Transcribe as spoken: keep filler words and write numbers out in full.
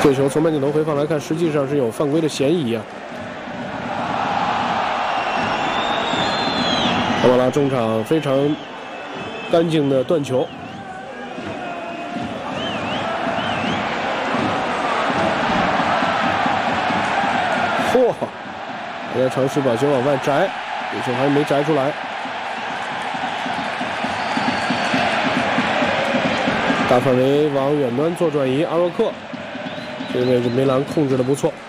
这球从慢镜头回放来看，实际上是有犯规的嫌疑啊。卡瓦拉中场非常干净的断球。 嚯！也在尝试把球往外摘，这球还没摘出来。大范围往远端做转移，阿若克这个位置梅兰控制的不错。